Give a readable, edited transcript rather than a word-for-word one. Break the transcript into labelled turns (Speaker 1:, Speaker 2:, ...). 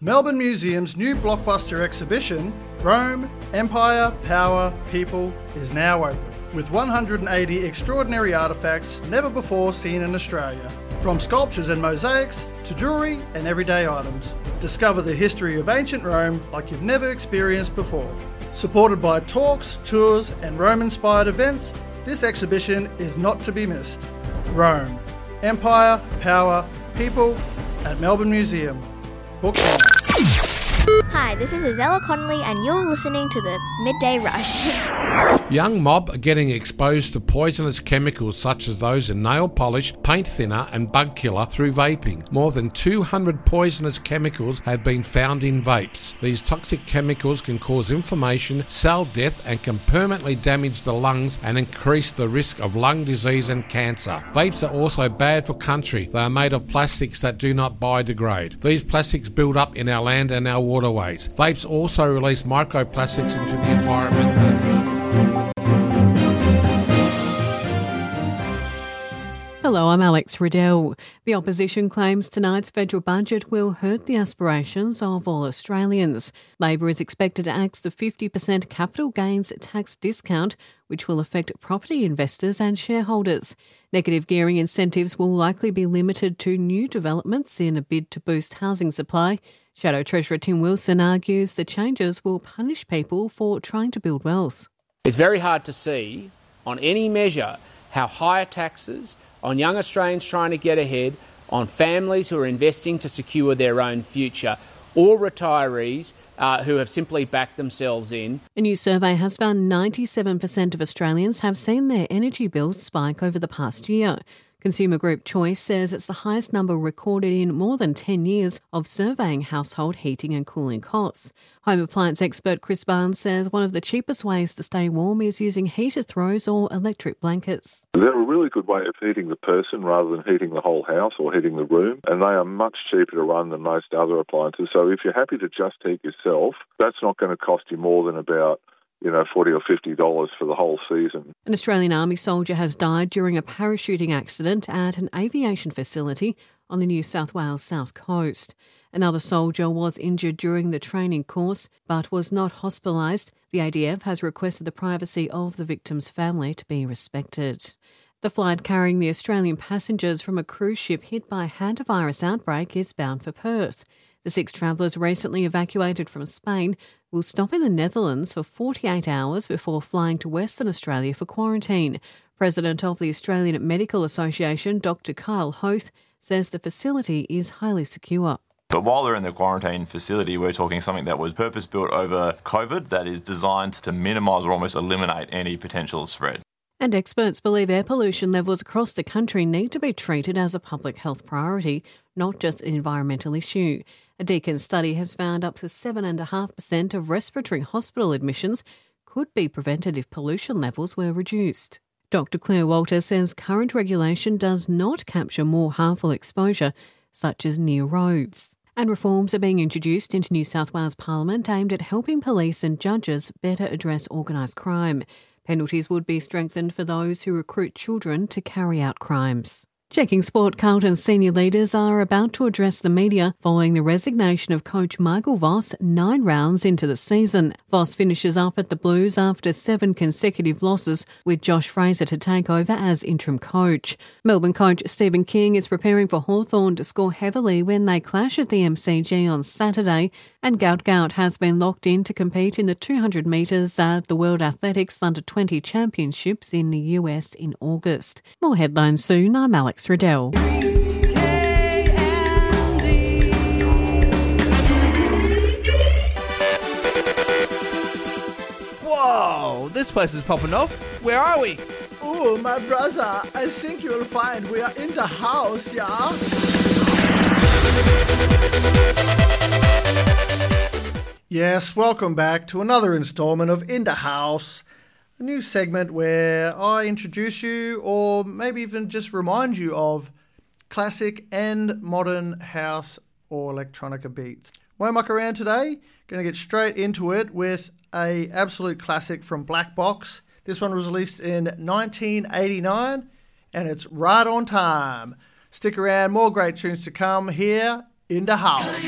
Speaker 1: Melbourne Museum's new blockbuster exhibition, Rome, Empire, Power, People, is now open, with 180 extraordinary artefacts never before seen in Australia. From sculptures and mosaics to jewellery and everyday items. Discover the history of ancient Rome like you've never experienced before. Supported by talks, tours and Rome-inspired events, this exhibition is not to be missed. Rome, Empire, Power, People at Melbourne Museum. Book now.
Speaker 2: Hi, this is Azella Connolly and you're listening to the Midday Rush.
Speaker 3: Young mob are getting exposed to poisonous chemicals such as those in nail polish, paint thinner and bug killer through vaping. More than 200 poisonous chemicals have been found in vapes. These toxic chemicals can cause inflammation, cell death and can permanently damage the lungs and increase the risk of lung disease and cancer. Vapes are also bad for country. They are made of plastics that do not biodegrade. These plastics build up in our land and our waterways. Vapes also release microplastics into the environment.
Speaker 4: Hello, I'm Alex Riddell. The opposition claims tonight's federal budget will hurt the aspirations of all Australians. Labor is expected to axe the 50% capital gains tax discount, which will affect property investors and shareholders. Negative gearing incentives will likely be limited to new developments in a bid to boost housing supply. Shadow Treasurer Tim Wilson argues the changes will punish people for trying to build wealth.
Speaker 5: It's very hard to see on any measure how higher taxes on young Australians trying to get ahead, on families who are investing to secure their own future, or retirees who have simply backed themselves in.
Speaker 4: A new survey has found 97% of Australians have seen their energy bills spike over the past year. Consumer group Choice says it's the highest number recorded in more than 10 years of surveying household heating and cooling costs. Home appliance expert Chris Barnes says one of the cheapest ways to stay warm is using heater throws or electric blankets.
Speaker 6: They're a really good way of heating the person rather than heating the whole house or heating the room, and they are much cheaper to run than most other appliances. So if you're happy to just heat yourself, that's not going to cost you more than about $40 or $50 for the whole season.
Speaker 4: An Australian Army soldier has died during a parachuting accident at an aviation facility on the New South Wales south coast. Another soldier was injured during the training course but was not hospitalised. The ADF has requested the privacy of the victim's family to be respected. The flight carrying the Australian passengers from a cruise ship hit by a hantavirus outbreak is bound for Perth. The 6 travellers recently evacuated from Spain will stop in the Netherlands for 48 hours before flying to Western Australia for quarantine. President of the Australian Medical Association, Dr Kyle Hoth, says the facility is highly secure.
Speaker 7: But while they're in the quarantine facility, we're talking something that was purpose-built over COVID that is designed to minimise or almost eliminate any potential spread.
Speaker 4: And experts believe air pollution levels across the country need to be treated as a public health priority, not just an environmental issue. A Deakin study has found up to 7.5% of respiratory hospital admissions could be prevented if pollution levels were reduced. Dr Claire Walter says current regulation does not capture more harmful exposure, such as near roads. And reforms are being introduced into New South Wales Parliament aimed at helping police and judges better address organised crime. Penalties would be strengthened for those who recruit children to carry out crimes. Checking sport, Carlton's senior leaders are about to address the media following the resignation of coach Michael Voss 9 rounds into the season. Voss finishes up at the Blues after 7 consecutive losses, with Josh Fraser to take over as interim coach. Melbourne coach Stephen King is preparing for Hawthorn to score heavily when they clash at the MCG on Saturday, and Gout has been locked in to compete in the 200 metres at the World Athletics Under-20 Championships in the US in August. More headlines soon. I'm Alex Riddell.
Speaker 8: Whoa, this place is popping off. Where are we?
Speaker 1: Ooh, my brother, I think you'll find we are in the house, yeah? Yes, welcome back to another instalment of In the House, a new segment where I introduce you, or maybe even just remind you of classic and modern house or electronica beats. Won't muck around today, going to get straight into it with a absolute classic from Black Box. This one was released in 1989 and it's right on time. Stick around, more great tunes to come here in the house.